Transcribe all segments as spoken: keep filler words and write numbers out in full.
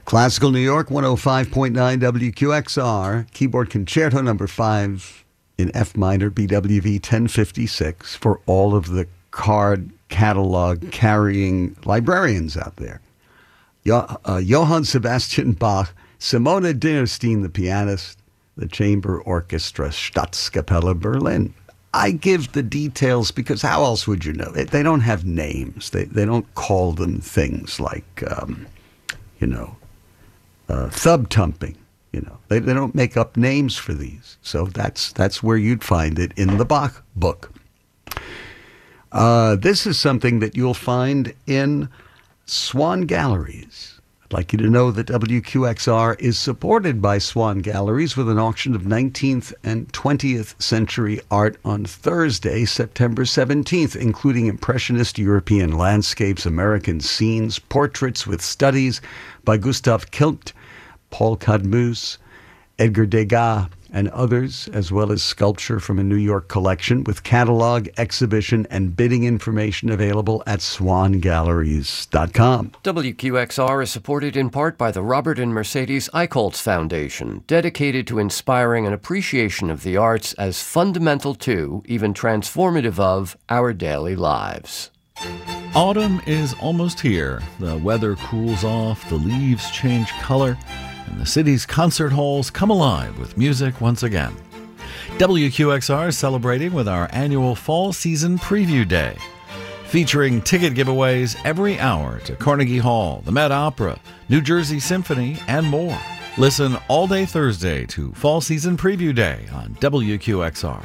Classical New York, one oh five point nine W Q X R, keyboard concerto number five in F minor, B W V ten fifty-six, for all of the card catalog carrying librarians out there. Jo- uh, Johann Sebastian Bach, Simone Dinnerstein, the pianist, the Chamber Orchestra, Staatskapelle Berlin. I give the details because how else would you know? They, they don't have names. They they don't call them things like, um, you know, uh, thub tumping. You know, they they don't make up names for these. So that's that's where you'd find it in the Bach book. Uh, this is something that you'll find in Swan Galleries. I'd like you to know that W Q X R is supported by Swan Galleries with an auction of nineteenth and twentieth century art on Thursday, September seventeenth, including Impressionist European landscapes, American scenes, portraits with studies by Gustav Klimt, Paul Cadmus, Edgar Degas, and others, as well as sculpture from a New York collection with catalog, exhibition, and bidding information available at swan galleries dot com. W Q X R is supported in part by the Robert and Mercedes Eichholz Foundation, dedicated to inspiring an appreciation of the arts as fundamental to, even transformative of, our daily lives. Autumn is almost here. The weather cools off, the leaves change color, and the city's concert halls come alive with music once again. W Q X R is celebrating with our annual Fall Season Preview Day, featuring ticket giveaways every hour to Carnegie Hall, the Met Opera, New Jersey Symphony, and more. Listen all day Thursday to Fall Season Preview Day on W Q X R.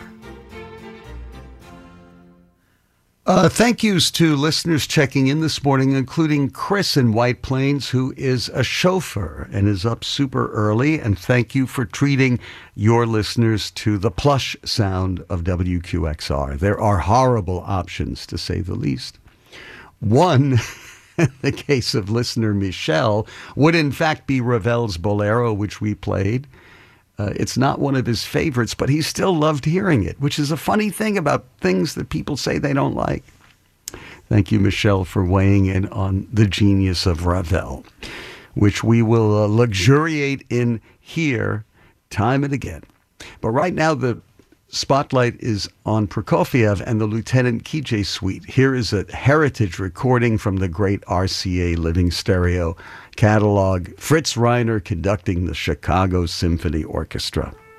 Uh, thank yous to listeners checking in this morning, including Chris in White Plains, who is a chauffeur and is up super early. And thank you for treating your listeners to the plush sound of W Q X R. There are horrible options, to say the least. One, in the case of listener Michelle, would in fact be Ravel's Bolero, which we played. Uh, it's not one of his favorites, but he still loved hearing it, which is a funny thing about things that people say they don't like. Thank you, Michelle, for weighing in on the genius of Ravel, which we will uh, luxuriate in here time and again. But right now, the spotlight is on Prokofiev and the Lieutenant Kijé Suite. Here is a heritage recording from the great R C A Living Stereo catalog. Fritz Reiner conducting the Chicago Symphony Orchestra.